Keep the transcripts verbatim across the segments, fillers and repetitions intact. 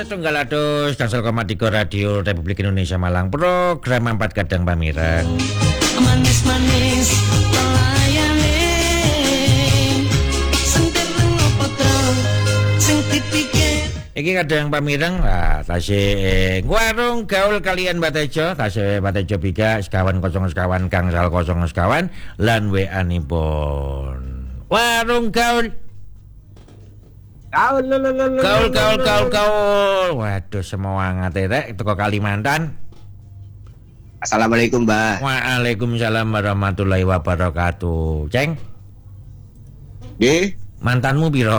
setunggal atus gangsal koma tiga Radio Republik Indonesia Malang, program Empat Kadang Pamireng. Manis-manis pelayane sentir ngopotro sing dipikir. Iki kadang pamireng lah tasih warung gaul kalian Batejo, tasih Batejo biga sekawan kosong sekawan gangsal kosong sekawan lan W A nipun. Warung gaul Gaul gaul gaul gaul gaul. Waduh semangat rek teko Kalimantan. Assalamualaikum, Mbah. Waalaikumsalam warahmatullahi wabarakatuh. Ceng. Nggih, mantanmu piro?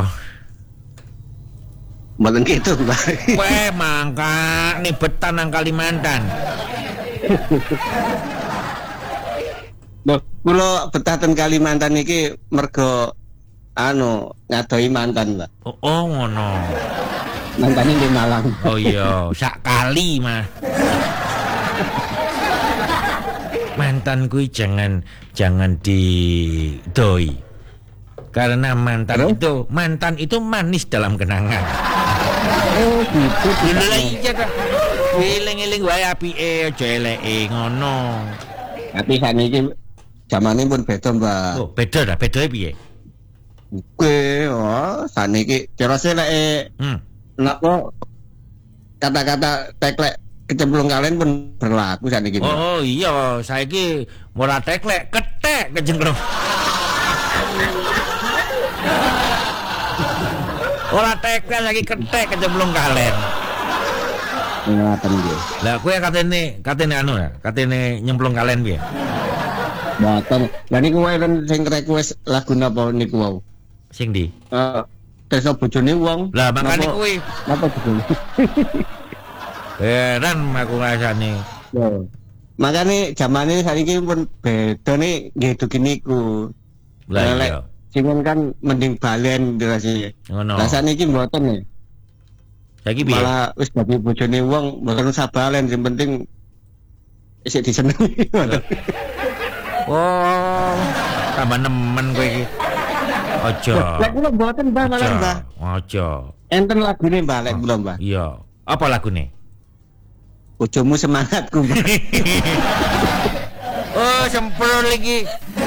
mboten gitu, Mbah. Weh, mangka nibetan nang Kalimantan. Loh, kula betah ten Kalimantan iki mergo anu ngadoi mantan, Mbah. Oh, oh ngono. Mantane di Malang. Oh iya, sak kali mah. Mantan kuwi jangan jangan didoi. Karena mantan Halo? itu mantan itu manis dalam kenangan. Oh, gitu. Lha iya ta. Eling-eling wae apike aja eleke ngono. Tapi saniki zamane pun beda, Mbah. Oh, beda ta? Bedae piye? Oke, oh, saniki cerose lek Hmm. napa kata-kata teklek kecemplung kalian pun berlaku saniki. Mbah. Oh, oh iya, saiki ora teklek, ketek kecemplung. Ora teklek lagi ketek kecemplung kalen. Ngaten nggih. Lah kowe katene katene anu ya, katene nyemplung kalen piye? Mboten. Lah niku wae sing request lagu napa niku wau. Sing ndi? Eh, desa bojone wong. Lah makane Napa- kuwi Napa bojone? heran aku rasane. Yo. Makane zamane saiki pun beda nih gitu niku. Lah Lek iya. singen kan mending balen dirasi. Ngono. Lah saniki mboten nih. Saiki piye? Malah wis dadi bojone wong mboten usah balen, sing penting isih disenengi. Oh, tambah nemen kowe iki. Aja. Lek kula mboten Mbah malah Mbah. Aja. Enten lagune Mbah lek kula Mbah. Iya. Apa lagune? Bojomu semangatku Mbah. Oh, semprol iki.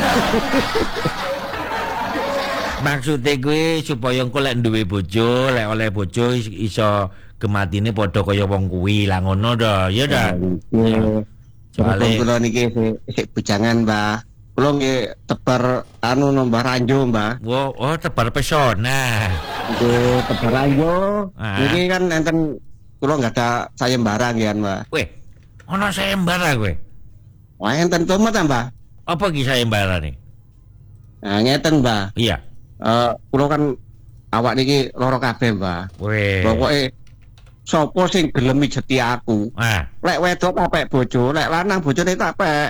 Maksudnya gue supaya engko lek duwe bojo, lek oleh bojo is- iso gematine padha kaya wong kuwi lah ngono dah, ya dah. Soale Soale- kula niki isih isih bujangan Mbah. Kula nggih tebar anu nombah ranjo Mbah. Oh, oh tebar pesona. Nggih tebar ranjo. Ah. Niki kan enten kula enggak ada sayembara nggih Mbah. Weh, ono sayembara kowe. Wah enten tomat ta Mbah. Apa ki sayembara nih? Nah ngeten Mbah. Iya. Eh kula kan awak niki loro kabeh Mbah. Weh. Pokoke sapa sing gelem mijeti aku. Ah, Lek wedok tak pek bojo, lek lanang bojone tak pek.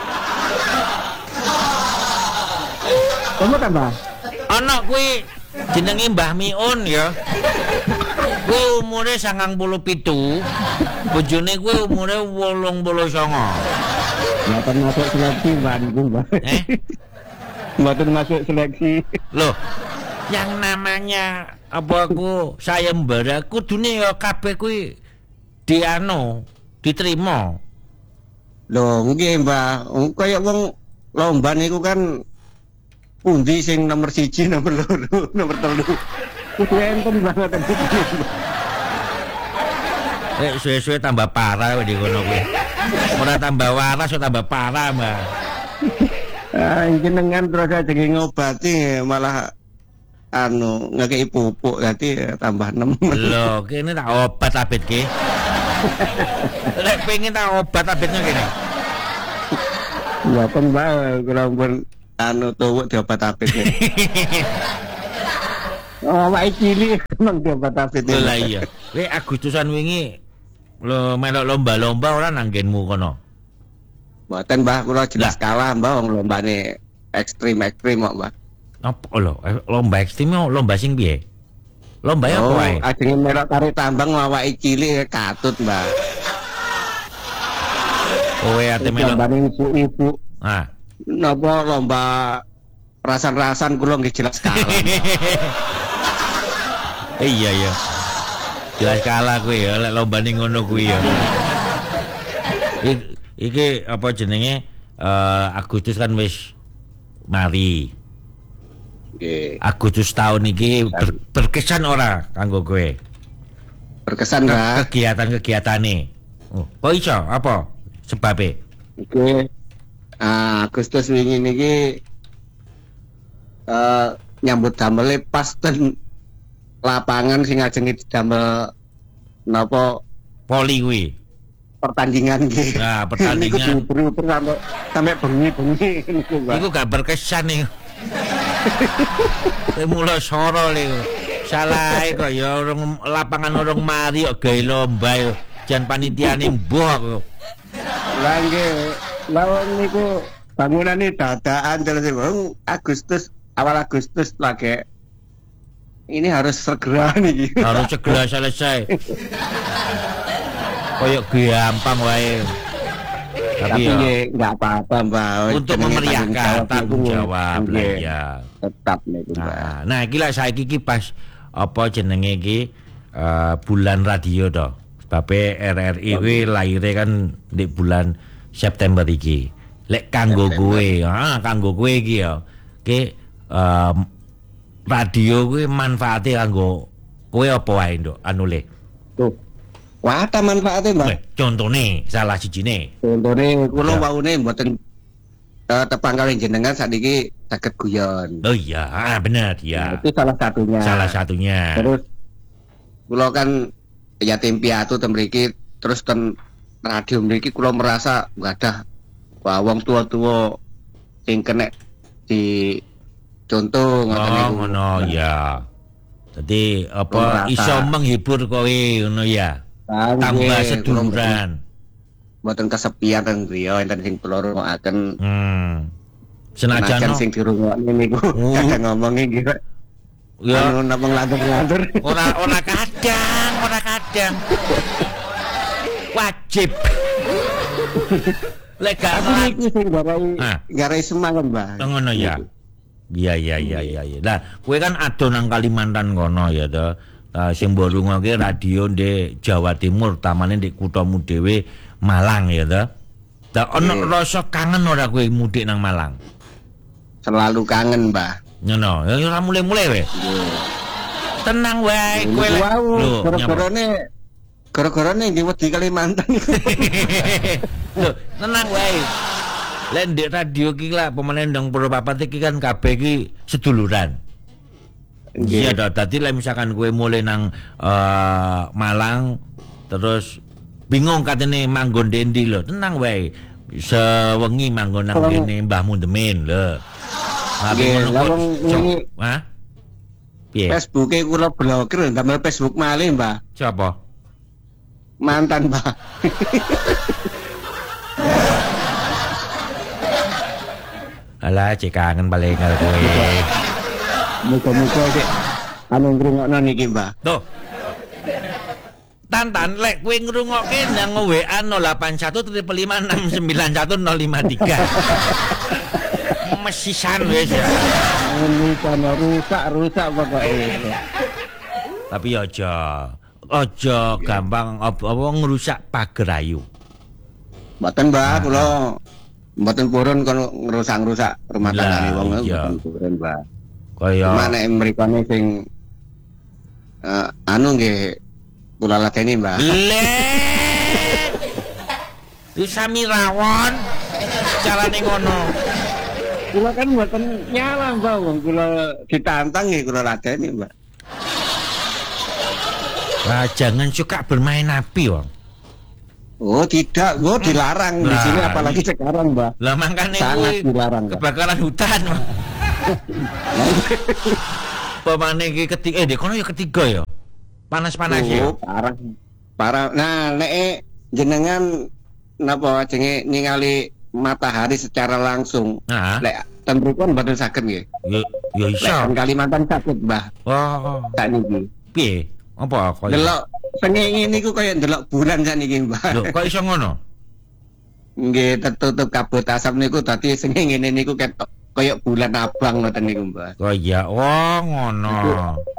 Kamu ta, Mbah? ono kuwi jenenge Mbah Miun ya. Kuwi umure sangang puluh pitu. Bojone kuwi umure wolung puluh sanga. Mboten masuk seleksi, Mbah niku, Mbah. Eh? Mboten masuk seleksi. Loh, yang namanya apa aku sayembara kudune ya kabeh kuwi diano diterima. Lho, nggih, Mbah. Kaya wong lomba niku kan pundi sing nomor siji, nomor loro, nomor telu. Kudu enten banget. Eh suwe-suwe tambah parah di kono kuwi. Ora tambah waras ora tambah parah, Mbak. Ah, jenengan terus aja ngobati malah anu ngekei pupuk dadi tambah nemen. Lho, kene tak obat abet ki. Lek pengen tak obat abetnya kene. Ya kan Mbak, kula pun anu tuwuk diobat apit. Oh, wae cilik emang diobat apit. Lho lah iya. Kowe Agustusan wingi lo melok lomba-lomba ora nanggenmu kono. Mboten Mbah, kula jelas kalah Mbah wong lombane ekstrim-ekstrim kok Mbah. Apa lho, lomba ekstrim lomba sing piye? Lomba apa Oh, wae? ajeng melok tarik tambang awake cilik katut Mbah. Kowe ate melok. Lombane ibu-ibu. Ah. Napa lomba rasan-rasan kula nggih jelas kalah. Iya iya. Jelas kalah kuwi ya, lek lombane ngono kuwi ya. I- Iki apa jenenge eh, Agustus kan wis mari. Nggih. Agustus tahun iki ber- berkesan ora kanggo kowe? Berkesan, Mbah. Kegiatan-kegiatane. Oh, kok iso? Apa sebabe? Iki ah, Agustus wingi niki eh nyambut damele pas ten lapangan sing ajeng didamel napa Poli kuwi. pertandingan nggih. Nah, pertandingan. Niku diuber-uber sampai sampai bengi-bengi niku, Mbak. Iku gak berkesan nih. Mula soro niku. Salah kok ya orang lapangan orang mari kok gawe lomba yo. Jan panitiane mbuh kok. Lah nggih, lawang niku bangunane dadakan terus Bang. Agustus awal Agustus lagi ini harus segera nih. Harus segera selesai. Koyok gampang wae. Tapi Tapi ya nggih enggak apa-apa, Mbak. untuk Jenenge memeriahkan tanggung jawab lah Nggih, ya. tetap niku, Mbak. Nah, nah iki lah saiki iki pas apa jenenge iki eh, bulan radio to. Sebabe R R I kuwi laire kan di bulan September iki. Lek kanggo kowe, ah kanggo kowe iki ya. Ki em, radio kuwi manfaate kanggo kowe apa wae, Nduk? Anu le. Tuh. Wah, ta manfaate, Mbak. Weh, contone salah sijine. Contone kula Ya. waune mboten eh, tepang kali jenengan sakniki saged guyon. Oh iya, ah, bener ya. Itu salah satunya. Salah satunya. Terus kula kan yatim piatu ten mriki terus ten radio mriki kula merasa wadah wah wong tua-tua sing kena di contoh ngoten Oh, niku. ngono ya. Jadi apa Merasa. iso menghibur kowe ngono ya. Ah, Tambah nggih, kula seduluran. mboten kesepian ten griya enten sing kula rungokaken. Hmm. Senajan Senajan no, sing dirungokne niku Oh. kadang ngomongnya gitu. ya Anu napa ngelantur-ngelantur. ora ora kadang, ora kadang. Wajib. Lek gak Tapi ora- niku sing garai Ah. garai semangat, Mbak. Oh, ngono ya. Iya iya iya iya iya. Nah, kowe kan ado nang Kalimantan kono ya to. Nah, sing mbok rungokke radio ndek Jawa Timur, tamane ndek kuthamu dhewe Malang ya to. Lah ono Iya. rasa kangen ora kowe mudik nang Malang? Selalu kangen, Mbak. Ngono, ya ora mulai-mulai weh. Tenang wae kowe. Niku wau Lho, nyapa? gara-garane gara-garane nggih wedi Kalimantan. Lho, tenang wae. Lek ndek radio iki lah pemene ndang Purwopapat iki kan kabeh iki seduluran. Iya toh, tadi lah misalkan gue mulai nang eh, Malang terus bingung katanya manggon dendi lo, tenang wae. Sewengi manggon nang Kalau- kene Mbahmu Demin lho. Tapi Nggih, ngono lah kok. wong Cok, ini Hah? Piye? Facebooke kula blokir ndamel Facebook malih, Mbak. Siapa? Mantan, Mbak. Alah, cek kangen balik karo kowe. Muga-muga sik anu ngrungokno niki, Mbak. Tuh. Tantan lek kowe ngrungokke nang W A nol delapan satu titik lima enam sembilan satu nol lima tiga. Mesisan wis ya. Ini kono rusak-rusak pokoke. Tapi aja aja gampang apa apa ngerusak pager ayu. Mboten, Mbak, kula mboten purun kono ngerusak-rusak rumah Lah, tanggane wong iya. mboten purun, Mbak. Kaya Cuma nek mrikane sing eh, anu nggih kula ladeni, Mbak. le bisa mirawon carane ngono. Kula kan mboten nyala, Mbak, wong kula ditantang nggih kula ladeni, Mbak. Nah, jangan suka bermain api, Wong. Oh, tidak, oh dilarang di Nah, sini apalagi sekarang, Mbak. Lah makane Sangat kuwi dilarang, Pak. kebakaran hutan. Wong. Pemane iki ketiga eh dek kono ya ketiga ya. Panas-panas ya. Oh, parah. Parah. Nah, nek eh, jenengan napa jenenge ningali matahari secara langsung. Nah, Lek ten mriku mboten saged nggih. ya ya Lek iso. ten Kalimantan saged, Mbah. Oh, Sakniki. piye? Apa kaya? Delok sengenge niku kaya ndelok bulan sakniki, Mbah. Lho, kok iso ngono? Nggih, tertutup kabut asap niku dadi sengenge niku ketok kaya bulan abang ngoten niku, Mbah. Kaya oh ngono.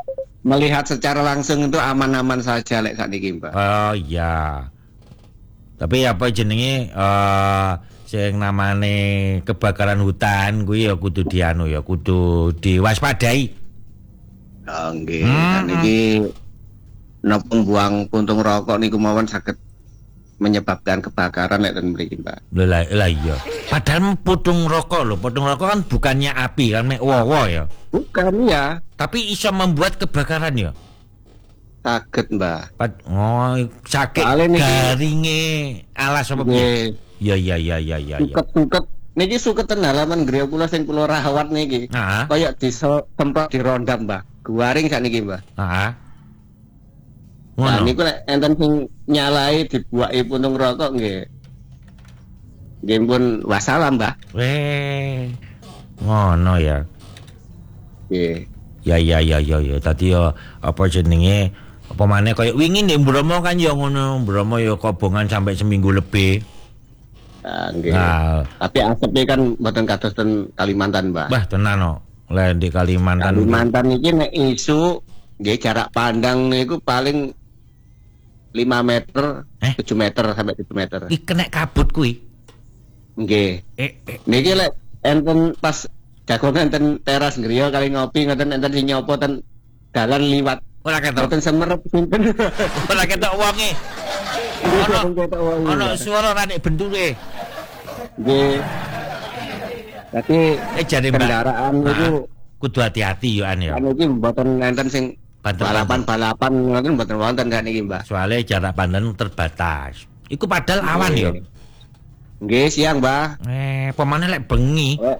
melihat secara langsung itu aman-aman saja lek sakniki, Mbak. Oh iya. Tapi apa jenenge eh sing namane kebakaran hutan kuwi ya kudu dianu ya, kudu diwaspadai. Oh nggih, Hmm. sakniki napa buang puntung rokok niku mawon saged menyebabkan kebakaran lek ten mriki, Mbak. Lah lah iya. Padahal putung rokok loh, putung rokok kan bukannya api kan mek wowo ya. Bukan ya, Tapi iso membuat kebakaran ya. saged, Mbak. Pad- Oh, sakit Soalnya niki- garinge alas apa piye? Nggih, Ya ya ya ya ya ya. suket-suket niki suketen halaman griya kula sing kula rawat niki. Heeh. Kaya disemprot dirondam, Mbak. Guaring sakniki, Mbak. Heeh. Nah, Ngono. niku lek enten sing nyalai dibuaki puntung rokok nggih. Nggih pun wassalam, Mbak. Weh. Ngono ya. Nggih. Ya ya ya ya ya. Tadi ya apa jenenge apa maneh kaya wingi nek Bromo kan ya ngono. Bromo ya kobongan sampai seminggu lebih. Nah, nggih. Nah, Tapi asepnya kan mboten kados ten Kalimantan, Mbak. bah tenan no. Lah di Kalimantan. Kalimantan iki nek isu nggih jarak pandang niku paling lima meter, Eh? tujuh meter sampai tujuh meter. Iki kena kabut kuwi. Nggih. Eh, eh. Niki lek enten pas jagongan enten teras griya kali ngopi ngoten enten sing nyopo ten dalan liwat. Ora ketok. Mboten semerep sinten. Ora ketok wonge. Ono ono suara ra nek bentuke. Nggih. Tapi Eh jare Mbak. kendaraan niku Kudu hati-hati yo an ya. kan iki mboten enten sing Banter- balapan-balapan ngoten mboten wonten kan niki, Mbak. Soalnya jarak pandang terbatas. Iku padahal awan yo. Nggih, siang, Mbak. Eh, pemane lek bengi. Oh,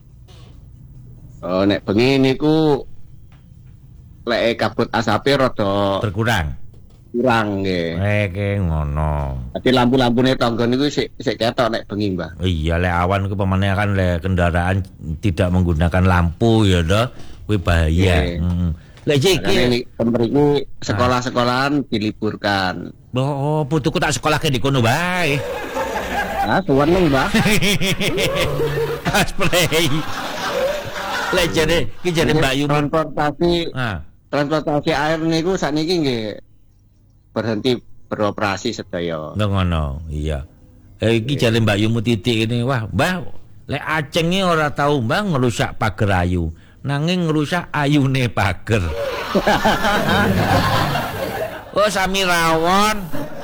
oh nek bengi niku lek kabut asape rada Berkurang. kurang nggih. Eh, ke ngono. Tapi lampu-lampune tangga niku sik sik ketok nek bengi, Mbak. Iya, lek awan ku pemane kan lek kendaraan tidak menggunakan lampu ya toh, kuwi bahaya. Iya. Heeh. Lek iki Karena ini mriki sekolah-sekolahan diliburkan. oh, putuku tak sekolah ke di kono bae. Ah, suweneng, Mbak. Spray. Lek jare iki jare Mbak Yu. Transportasi Ah, transportasi air niku sakniki nggih berhenti beroperasi sedaya. ngono. Iya. Eh, iki jare Mbak Yu titik ini. Wah, Mbah, lek Aceng iki ora tau Mbah ngerusak pager ayu. Nanging ngerusak ayune pager. Oh, sami rawon.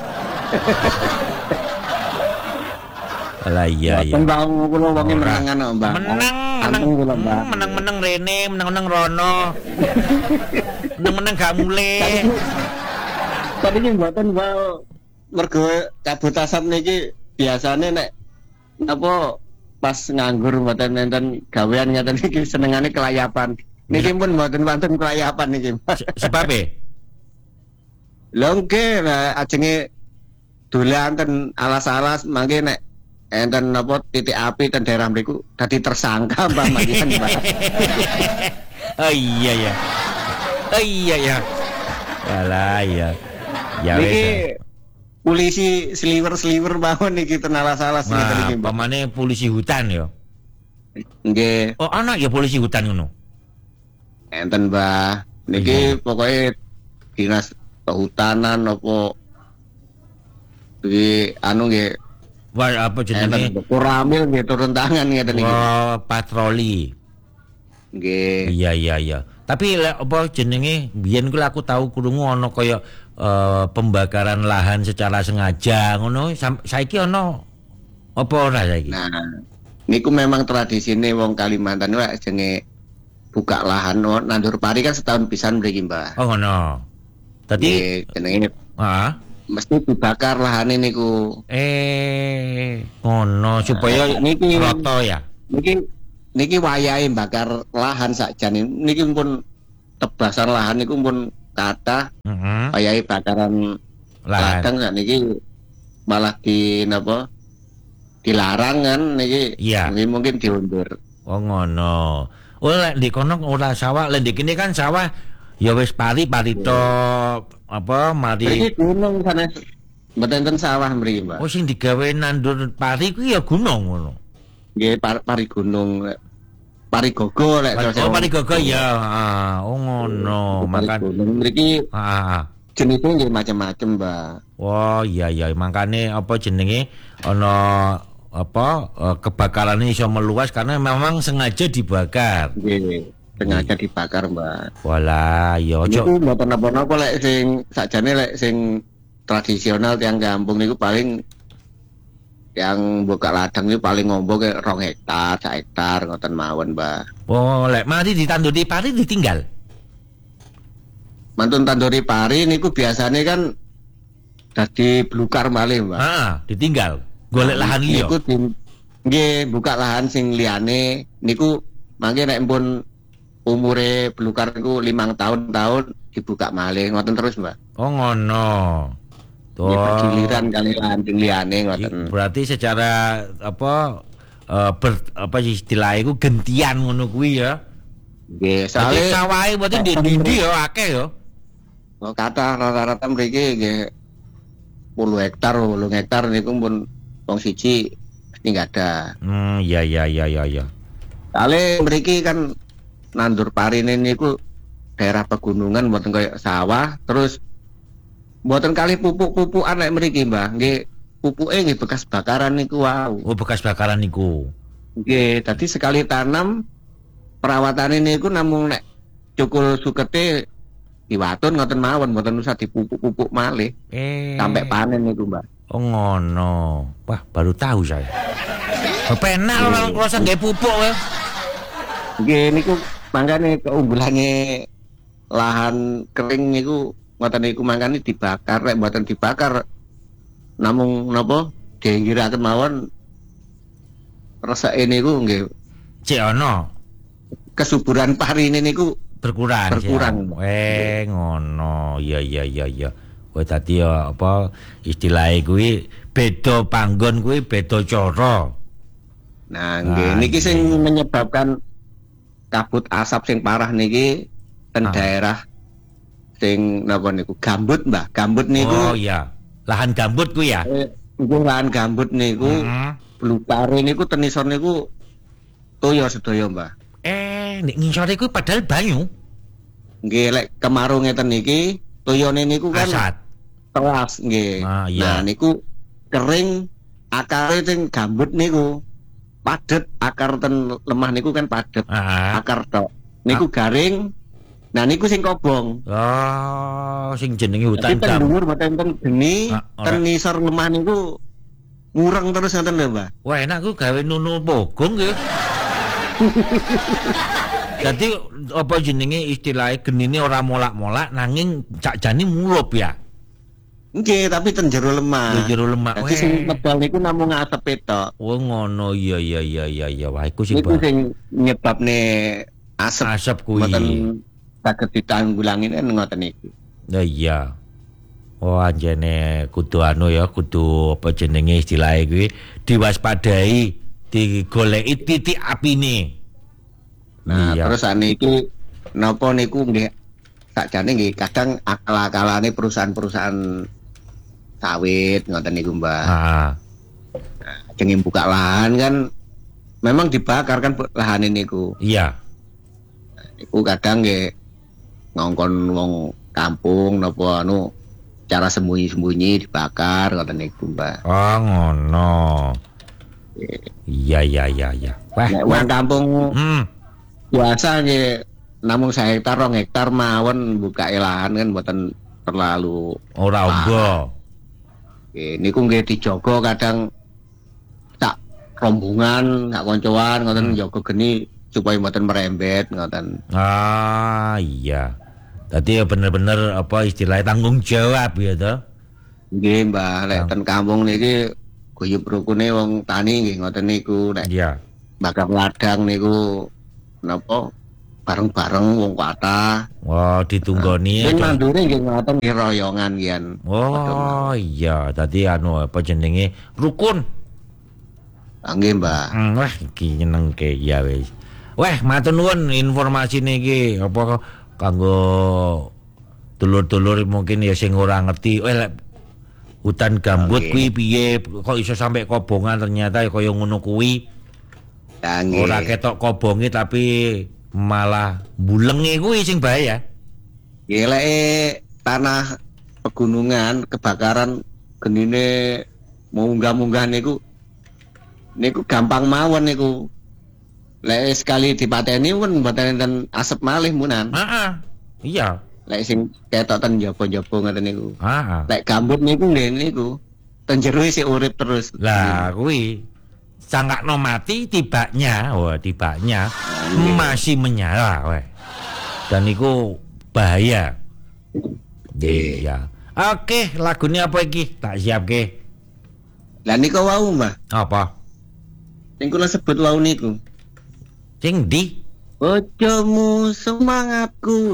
Lah iya iya. Mbak kula wonge Ora. menengan kok, Mbak. Menang, menang, Anteng kula, Mbak. hmm, menang, menang rene, menang, menang rono, menang, menang gak mulai. Tadi ki mboten Mbak mergo kabut asap niki biasane nek apa pas nganggur mboten enten gawean ngeten iki senengane kelayapan. Niki pun mboten wonten kelayapan niki. Se- Sebab e? Lho nggih lah ajenge dolan ten alas-alas mangke nek enten apa titik api ten daerah mriku dadi tersangka Mbak Marian, Mbak. Oh iya ya. Oh iya ya. Alah iya. Ya wes. Niki polisi sliwer-sliwer mawon niki ten alas-alas ngeten Nah, iki, Mbak. pamane polisi hutan ya. Nggih. Oh, anak ya polisi hutan ngono. Enten Mbah, niki pokoknya dinas kehutanan apa di anu nggih Wah, apa jenenge? enten Koramil nggih turun tangan ngeten iki. Oh, patroli. Nggih. Iya iya iya. Tapi lek apa jenenge biyen ku aku tahu krungu ana kaya eh, pembakaran lahan secara sengaja ngono. Sam- Saiki ana apa ora saiki? Nah, niku memang tradisine wong Kalimantan wae jenenge buka lahan no, nandur pari kan setahun pisan mriki, Mbah. Oh ngono. Tadi Nggih, jenenge ah mesti dibakar lahane niku. eh ngono supaya Nah, niki- roto ya. Niki niki wayahe bakar lahan sakjane niki pun tebasan lahan niku pun kathah Heeh. wayahe bakaran Lahan. ladang sak niki malah di napa dilarang kan niki Iya. niki mungkin diundur. Oh ngono. Oh lek di kono ora sawah, lek di kene kan sawah ya wis pari-pari tok apa mari. Mriki gunung sanes mboten enten sawah mriki, Mbak. Oh sing digawe nandur pari ku ya gunung ngono. Nggih par- pari gunung. Parigogo lek terus. Oh, Parigogo ya. Ah, oh ngono. Makan mriki ah. jenisnya nggih macam-macam, Mbak. Oh iya iya makane apa jenenge ana apa uh, kebakaran ini iso meluas karena memang sengaja dibakar. Nggih, sengaja dibakar, Mbak. Walah, ya ojo. Niku mboten napa-napa lek sing sakjane lek sing tradisional tiang kampung niku paling yang buka ladang itu paling ngombo ke rong hektar, sak hektar ngoten mawon, Mbak. Oh, lek mati ditanduri pari ditinggal. Mantun tanduri pari niku biasanya kan dadi blukar malih, Mbak. Heeh, ditinggal. Golek lahan liya. Niku nggih buka lahan sing liyane niku mangke nek pun umure blukar niku limang tahun-tahun dibuka malih ngoten terus, Mbak. Oh ngono. Tuh. Bergiliran kali lahan sing liyane ngoten. Berarti secara apa uh, ber, apa istilahnya iku gentian ngono kuwi ya. Nggih, soalnya soalé sawahe mboten ndi-ndi ya akeh ya. Oh, kata rata-rata mriki nggih sepuluh hektar, wolung hektar niku pun wong siji mesti nggak ada. Hmm, iya iya iya iya iya. Soale mriki kan nandur parine niku daerah pegunungan mboten kaya sawah, terus mboten kali pupuk-pupukan nek mriki, Mbah. Nggih, pupuke nggih bekas bakaran niku wau. Oh, bekas bakaran niku. Nggih, dadi sekali tanam perawatane niku namung nek cukul sukete diwatun ngoten mawon, mboten usah dipupuk-pupuk malih. Eh. Sampai panen niku, Mbak. Oh ngono. Wah, baru tahu saya. Penak orang rasa nggak pupuk ya. Nggih niku mangkane keunggulannya lahan kering niku ngoten niku mangkane dibakar, lek mboten dibakar namung napa diinggiraken mawon resake niku nggih cek ono kesuburan parine niku berkurang. Berkurang. Eh ngono. Iya iya iya iya. Kowe tadi ya apa istilahnya kuwi beda panggon kuwi beda cara. Nah, nggih niki sing menyebabkan kabut asap sing parah niki ten Ah. daerah sing napa niku gambut, Mbah. Gambut niku Oh iya. Lahan gambut kuwi ya. eh, niku lahan gambut niku Hmm. blukare niku tenisor niku toya sedaya, Mbah. Eh, nek ngisore kuwi padahal banyu. Nggih lek kemarau ngeten niki toyone niku kan Asat. telas nggih. Ah, iya. Nah niku kering akare sing gambut niku padet, akar ten lemah niku kan padet. Ah. Akar tok. Niku garing. Nah niku sing kobong. Oh, sing jenenge Tapi hutan ten gambut. dhuwur mboten ten geni, Ah, ora. ten ngisor lemah niku ngureng terus ngoten lho, Mbah. Wah, enak ku gawe nunu pogong ya. Jadi apa jenenge istilahnya genine ora molak-molak nanging sakjane mulup ya. Nggih, tapi ten jero lemah. Yo jero lemak. Dadi sing medal niku namung asep tok. Oh ngono iya iya iya iya iya wah iku sing Niku bah- sing nyebabne asep asap kuwi. mboten saged ditanggulangi kan ngoten niku. Ya iya. Oh anjene kudu anu ya kudu apa jenenge istilahnya kuwi diwaspadai, digoleki titik apine. Nah, Iya. terus saniki napa niku nggih sakjane nggih kadang akal-akalane perusahaan-perusahaan sawit ngoten niku, Mbak. Ah. Jenenge buka lahan kan memang dibakar kan bu- lahan niku. Iya. Iku kadang nggih ngongkon wong kampung napa anu cara sembunyi-sembunyi dibakar ngoten niku, Mbak. Oh ngono. Iya iya iya iya. Wah. Nek wong kampung Hmm. biasa nggih namung sak hektar rong hektar mawon buka lahan kan mboten terlalu Ora ombo. nggih niku nggih dijogo kadang tak rombongan sak koncoan ngoten njogo geni supaya mboten merembet ngoten. Ah iya. Tadi ya bener-bener apa istilahnya tanggung jawab ya toh. Nggih, Mbah, lek ten kampung niki guyub rukune wong tani nggih ngoten niku nek Iya. bakar ladang niku napa bareng-bareng wong kathah. Wah ditunggoni Sing aja. mandure nggih ngoten nggih royongan kian. Oh iya, tadi anu apa jenenge rukun. Ah, nggih, Mbah. Hmm, wah iki nyenengke ya wis. Wah, matur nuwun informasi niki apa kanggo dulur-dulur mungkin ya sing ora ngerti. Eh lek hutan gambut Oke. kuwi piye kok iso sampai kobongan ternyata ya kaya ngono kuwi. Ya, nggih. Ora ketok kobonge tapi malah bulenge kuwi sing bahaya. Nggih lek tanah pegunungan kebakaran genine munggah-munggah niku niku gampang mawon niku. Lek sekali dipateni pun mboten enten asep malih munan. Heeh. Iya. Lek sing ketok ten jaba-jaba ngoten niku. Heeh. Lek gambut niku nggih niku ten jero isih urip terus. Lah kuwi sangkakno mati tibanya, wah tibanya masih menyala weh. Dan niku bahaya. Iya. Oke, lagunya apa iki? Tak siapke. Lah niku wau, Mbah. Apa? Sing kula sebut wau niku. Sing ndi? Bojomu semangatku.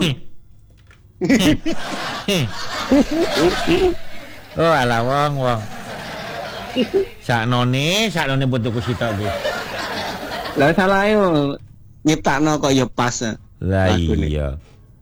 Oh, ala wong wong. Saknone, saknone putuku sitok iki. Lah salah yo nyiptakno kok ya pas. Lah Lagune. iya.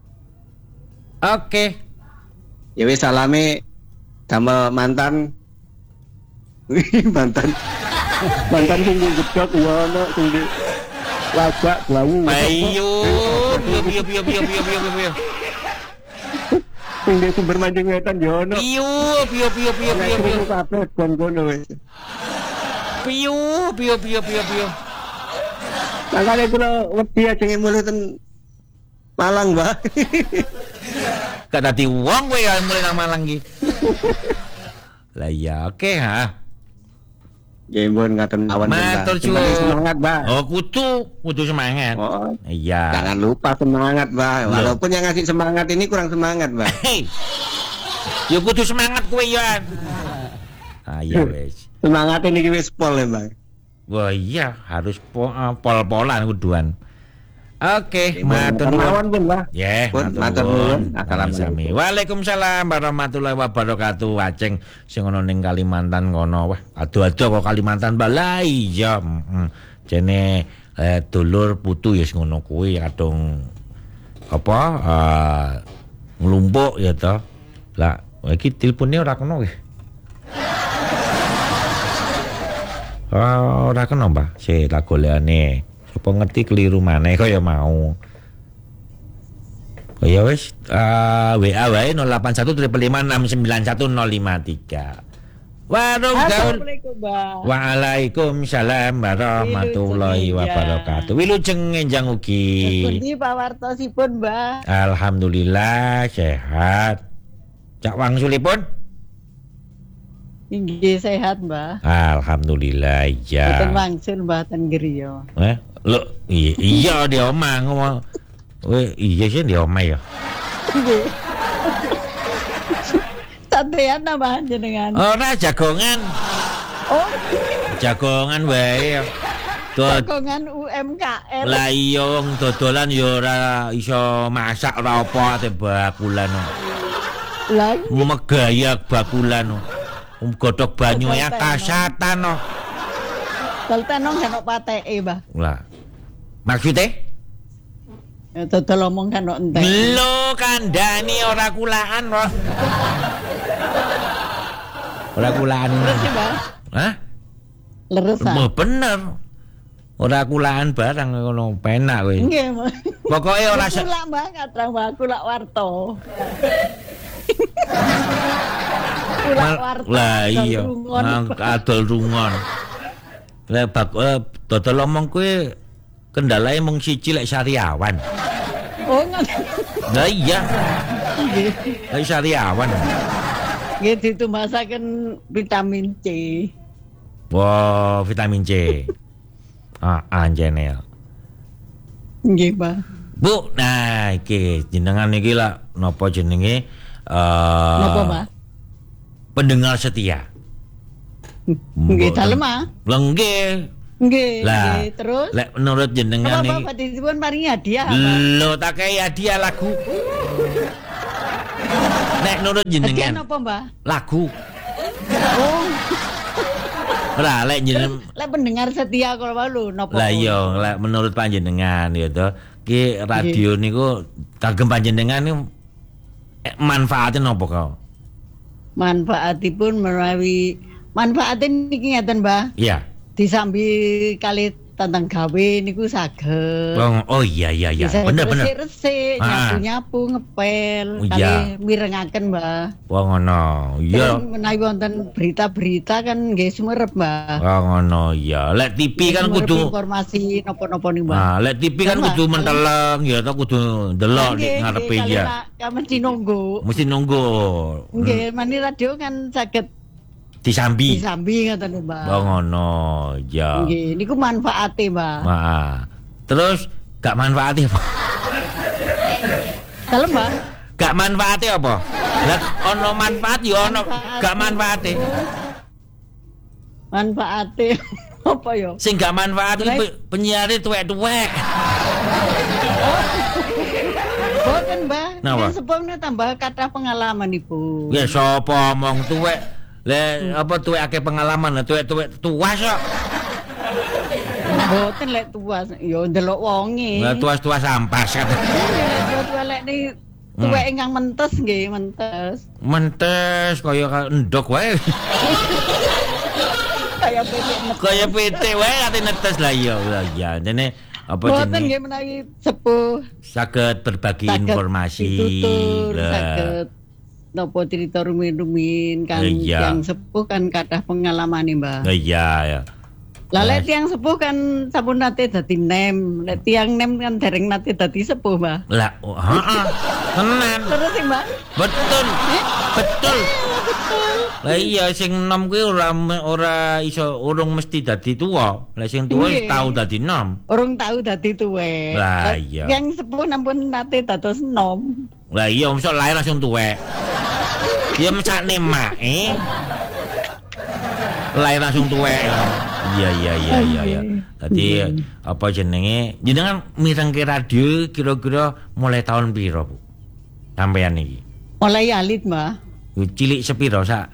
Oke. Ya wis salame damel mantan. mantan. mantan sing gedhok ngono sing di lagak bau. Ayo, piyo piyo piyo piyo piyo piyo piyo. Sing di sumber mancing wetan yo ono. Piyo piyo piyo piyo piyo piyo. Piyo kabeh kon kono wis. Piyo piyo piyo piyo piyo. Makane kula wedi ajenge mulih ten Malang, Mbak. Gak dadi wong kowe ya mulai nang Malang iki. Lah iya, oke ha. Ya mbon ngaten awan. Matur Sing penting suwun. semangat, Mbak. Oh, kudu, kudu semangat. Oh, Iya. jangan lupa semangat, Mbak. Walaupun yang ngasih semangat ini kurang semangat, Mbak. Hei. Ya kudu semangat kowe ya. Ayo wis. Semangat ini wis pol ya, Mbak. Wah iya, harus po, uh, pol-polan kuduan. Oke, matur nuwun. Mawon pun, Mbak. Ya, Pun, matur nuwun. Assalamualaikum. Waalaikumsalam warahmatullahi wabarakatuh. Aceng sing ana ning Kalimantan kono. Wah, ado-ado kok Kalimantan Mbak. Iya, heeh. Jene eh, dulur putu ya ngono kuwi kadung apa eh nglumpuk ya to. Lah, iki tilpune ora kena wis. Oh, ora kena, Mbak. Si tak golekane. Apa ngerti keliru maneh kaya mau. Oh ya wis, uh, W A wae nol delapan satu lima lima enam sembilan satu nol lima tiga. Warung gaul. Assalamualaikum, Mbak. Waalaikumsalam warahmatullahi Wilujeng, wabarakatuh. Wilujeng enjang ugi. Pundi pawartosipun, Mbak? Alhamdulillah sehat. Cak wangsulipun? Inggih sehat, Mbak. Alhamdulillah iya. Boten wangsul mboten griya. Eh, lo iya, iya di omah ngomong. Weh, iya sih di omah ya. Nggih. Sampeyan nambah jenengan. Ora jagongan. Oh, Jagongan wae. Dod jagongan U M K M. lah iya wong dodolan ya ora iso masak ora apa ate bakulan. Lah, Megayak bakulan. Um godhog banyu ya kasatan no. dalten nang kena pateke, Mbak. Lah. Maksudnya? Ya dodol omong kan entek. Lo kandhani ora kulaan kok. Ora kulaan. Terus sih, Mbak. Hah? Leres ah. Mau bener. Ora kulaan barang ngono penak kowe. Nggih, Mbak. Pokoke ora se- Kulak banget, Mbak. Kulak warto. Kulak Mal- warto. lah iya, rungon. nang adol rungon. Lah bak eh, dodol omong kowe kendalae mung siji lek Sariawan. Oh, nggak. Lah iya, Nggih. lek Sariawan. Nggih ditumbasaken vitamin C. Wah, vitamin C. Ah, anjene. Nggih, Mbak. Bu, nah iki jenengan iki lah napa jenenge? Eh Napa, Mbak? Pendengar setia. Nggih, dalem ah. Lah nggih. Nggih, Lah, nggih, terus lek menurut jenengan apa iki Bapak dipun paringi hadiah apa? lho tak kei hadiah lagu. Nek menurut Hadiah jenengan napa, Mbak? lagu. Oh, Lah lek jenengan lek pendengar setia kalau wae napa? lah iya lek menurut panjenengan ya to. Ki radio niku kagem panjenengan niku eh, manfaatnya napa kau? Manfaatipun menawi manfaatin niki ngeten, Mbak. Iya. Disambi kali tantang gawe niku saged. Oh, oh iya iya iya. Bisa Bener bener. resik-resik, Ah. nyapu-nyapu, ngepel, Oh, kali iya. mirengaken, Mbah. Wah ngono. Iya. Terus menawi wonten berita-berita kan nggih sumerep, Mbah. Wah ngono iya. Lek T V kan Sumerep kudu informasi napa-napa nih, Mbah. ah, lek T V kan Mbah, kudu menteleng ya to kudu ndelok di Nggih, ngarepe nggih, ya. kali Kan mesti nunggu. Mesti nunggu. Nggih, mani radio kan saged Disambi. disambi ngoten, Mbah. Oh ngono. Ya. Nggih, niku manfaate, Mbah. Nah, terus gak manfaatnya apa? Dalem, Mbah. Gak manfaatnya apa? Lah ono manfaat ya ono gak manfaatnya. Manfaate apa ya? Sing gak manfaat iki pe- penyiare tuwek-tuwek. Boten, Mbah. Napa? Kan sepurne tambah kathah pengalaman Ibu. Ya sapa omong tuwek? Le apa tuwek akeh pengalaman, lah tuwek-tuwek tuwas kok. Boten lek tuas, ya ndelok wonge. Lah tuwas-tuwas ampas kan. Lek tuwek lek ni tuwek ingkang mentes nggih, mentes. Mentes kaya ka- endok wae. Kaya pitik mentes. Kaya pitik wae ate netes lah iya. Lah iya, jane apa Boten jenenge? nggih menawi sepuh Saged berbagi saged informasi. ditutur, Lah. saged napa cerita rumin-rumin kan Iya. yang sepuh kan kathah pengalaman nih, Mbah. Lah iya ya. Lah lek tiyang sepuh kan sampun nate dadi nem, lek tiyang nem kan dereng nate dadi sepuh, Mbah. Lah, oh, heeh. Tenan. Terus sih, Mbah. Betul. Betul. Betul. Lah iya sing enom kuwi ora ora iso urung mesti dadi tuwa. Lah sing tuwa wis Nggih. tau dadi enom. Urung tahu dadi tuwek. Lah, Lek iya. Yang sepuh nampun nate dados nom. Lah iya mosok lahir langsung tuwek. Ya mesakne mak, eh. Lahir langsung tuwek. Iya iya iya iya iya. Dadi apa jenenge? Jenengan mirengke radio kira-kira mulai tahun piro, Bu? Sampeyan iki. Mulai alit, Mbah. Cilik sepiro sak?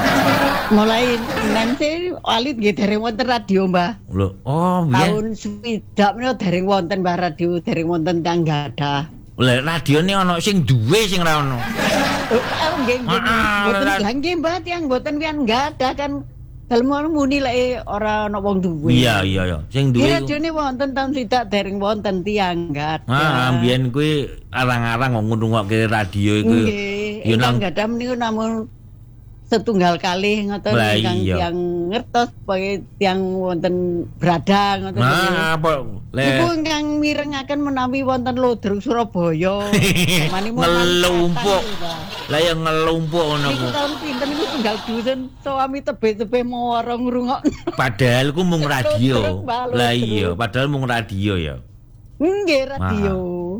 Mulai nanti alit nggih dereng wonten radio, Mbah. Lho, oh biyen. Tahun swidak menika dereng wonten Mbah radio, dereng wonten tiyang gadah. Lah radione ana sing duwe sing ra ono. Oh, nggih nggih. Ah, Mboten lah. lah nggih, Mbah, tiyang mboten pian gadah kan dalem muni lek ora ana wong duwe. Iya iya iya. Sing Di duwe. radione wonten tahun swidak dereng wonten tiyang gadah. Ah, biyen kuwi arang-arang kok ngrungokke radio iku. Nggih, Ya ingkang nang gadah menika namun setunggal kalih ngoten Lah, ingkang iya. tiyang ngertos pokoke tiyang wonten Brada ngoten niku. Nah, apa Iku le ingkang mirengaken menawi wonten Lodruk Surabaya. Mani mau ngelumpuk. manfaatan, Mbah. Lah ya ngelumpuk ngono Niku ku. tahun pinten niku tunggal dusun suami tebe-tebe mawara ngrungokno. Padahal ku mung radio. Lodruk, Mbah, Lah lodruk. iya, padahal mung radio ya. Nggih radio.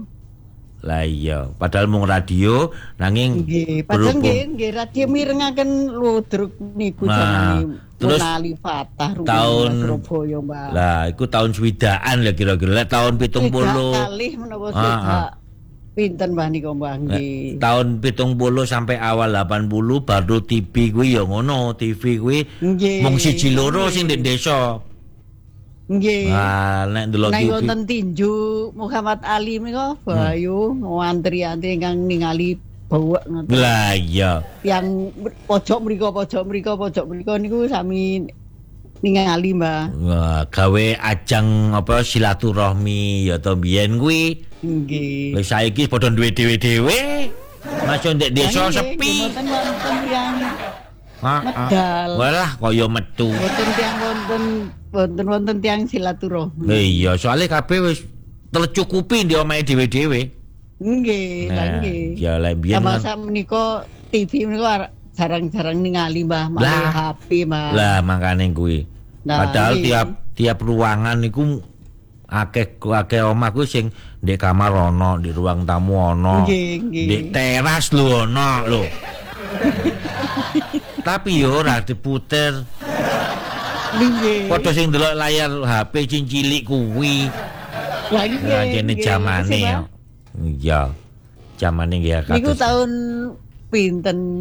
Lah iya, padahal mung radio nanging Nggih, padahal berhubung- nggih nggih radio mirengaken Lodruk niku Nah, jamane terus Munali Fatah rumah tahun- Surabaya, Mbak. Lah, iku tahun swidaan lah kira-kira. Lah, tahun pitung puluh. Swidak kalih menapa Ah, swidak. Pinten Mbah nika Mbah Lah, nggih. tahun pitung puluh sampai awal delapan puluh baru T V kuwi ya ngono, T V kuwi Nggih. mung siji loro sing ndek desa. Nggih. Wah, nek ndelok Nek T V. wonten tinju Muhammad Ali menika Bayu ngantri-antri ingkang ningali bawek ngoten. Lah iya. Yang pojok mriku pojok mriku pojok mriku niku sami ningali Mbah. Wah, gawe ajang apa silaturahmi ya to biyen kuwi. Nggih. Wis saiki padha duwe dhewe-dhewe. Masuk ndek desa Nggih, sepi. Mboten wonten yang Heeh. medal. Walah kaya metu. Wonten tiang wonten wonten wonten tiang silaturahmi. Lah iya, soalnya kabeh wis tercukupi di omahe dhewe-dhewe. Nggih, lah Nah, nggih. ya lek biyen Sama kan- sak menika T V menika jarang-jarang ningali Mbah, malah Lah. H P Mbah. Lah makane kuwi. Nah, Padahal iya. tiap tiap ruangan niku akeh akeh omah kuwi sing ndek kamar ono, di ruang tamu ono. Nggih, nggih. Ndek teras lho ono lho. Tapi yo ora diputer. Nggih. Padha sing ndelok layar H P sing cilik kuwi. Lah nggih. Lah jene nggih. jamane Sih, ya. Mbah. Iya. Jamane nggih Niku kados. tahun pinten